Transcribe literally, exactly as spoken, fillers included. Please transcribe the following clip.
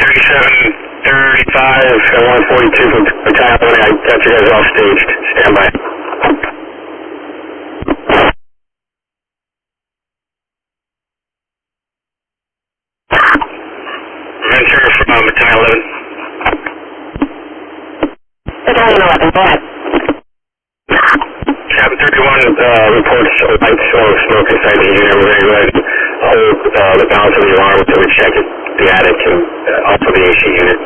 thirty-seven thirty-five and one forty-two from Battalion one. I got you guys all staged. Stand by. Ventura from uh, Battalion eleven. Battalion eleven, go ahead. Cabin thirty-one uh, reports light slow smoke inside the unit. We're very good. Hold uh, the balance of the alarm until we check it, the attic and uh, also the A C unit.